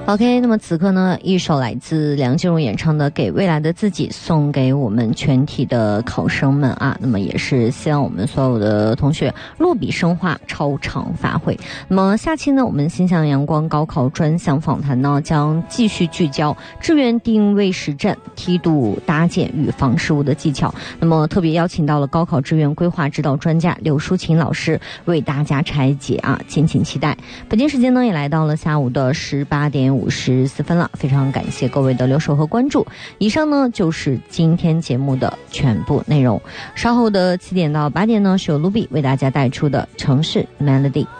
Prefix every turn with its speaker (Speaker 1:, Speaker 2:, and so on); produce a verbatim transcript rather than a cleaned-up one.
Speaker 1: OK， 那么此刻呢，一首来自梁静茹演唱的《给未来的自己》送给我们全体的考生们啊，那么也是希望我们所有的同学落笔生花，超常发挥。那么下期呢，我们心向阳光高考专项访谈呢，将继续聚焦志愿定位实战、梯度搭建与防失误的技巧。那么特别邀请到了高考志愿规划指导专家刘淑琴老师为大家拆解啊，敬请期待。北京时间呢，也来到了下午的十八点五十四分了，非常感谢各位的留守和关注。以上呢就是今天节目的全部内容，稍后的七点到八点呢，是由卢比为大家带出的城市 Melody。